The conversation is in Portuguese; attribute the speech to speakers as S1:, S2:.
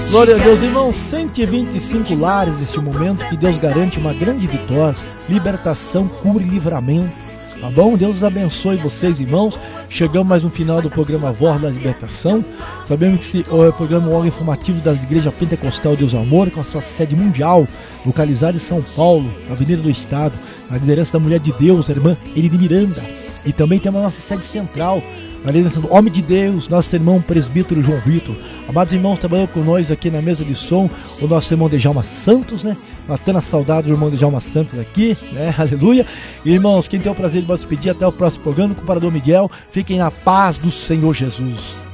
S1: Glória a Deus, irmãos, 125 lares neste momento, que Deus garante uma grande vitória, libertação, cura e livramento, tá bom? Deus os abençoe vocês, irmãos. Chegamos mais no final do programa Voz da Libertação. Sabemos que o programa é um órgão informativo da Igreja Pentecostal Deus Amor, com a sua sede mundial, localizada em São Paulo, Avenida do Estado, na liderança da Mulher de Deus, a irmã Elide Miranda. E também temos a nossa sede central, na liderança do Homem de Deus, nosso irmão presbítero João Vitor. Amados irmãos, trabalhando com nós aqui na mesa de som, o nosso irmão Dejalma Santos, né? Matando a saudade do irmão Dejalma Santos aqui, né? Aleluia. E, irmãos, quem tem o prazer de despedir, até o próximo programa com o Parador Miguel. Fiquem na paz do Senhor Jesus.